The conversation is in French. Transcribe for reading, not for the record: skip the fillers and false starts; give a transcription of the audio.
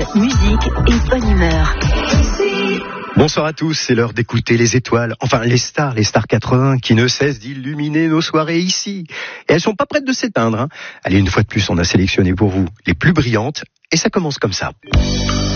musique et bonne humeur. Bonsoir à tous, c'est l'heure d'écouter les étoiles, enfin les stars 80 qui ne cessent d'illuminer nos soirées ici. Et elles sont pas prêtes de s'éteindre. Allez, une fois de plus, on a sélectionné pour vous les plus brillantes et ça commence comme ça.